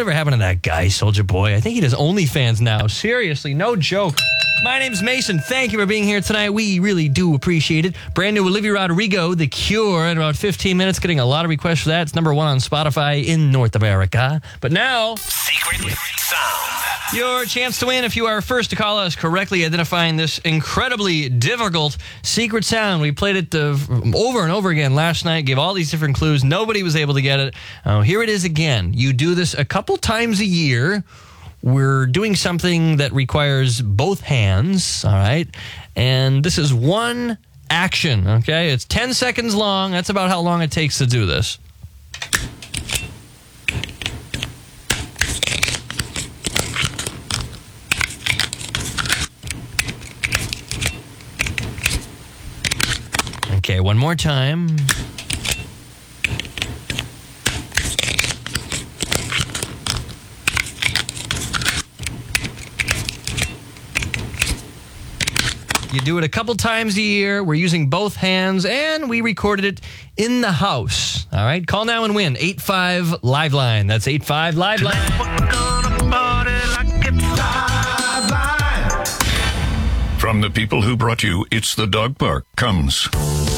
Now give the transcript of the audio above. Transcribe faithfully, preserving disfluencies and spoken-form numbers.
whatever happened to that guy, Soulja Boy? I think he does OnlyFans now. Seriously, no joke. My name's Mason. Thank you for being here tonight. We really do appreciate it. Brand new Olivia Rodrigo, The Cure, in about fifteen minutes. Getting a lot of requests for that. It's number one on Spotify in North America. But now, Secret Sound. Your chance to win if you are first to call us correctly identifying this incredibly difficult secret sound. We played it uh, over and over again last night, gave all these different clues. Nobody was able to get it. Uh, here it is again. You do this a couple times a year. We're doing something that requires both hands, all right? And this is one action, okay? It's ten seconds long. That's about how long it takes to do this. Okay, one more time. You do it a couple times a year. We're using both hands, and we recorded it in the house. All right? Call now and win. eight five Live Line. That's eight five Live Line. From the people who brought you It's the Dog Park comes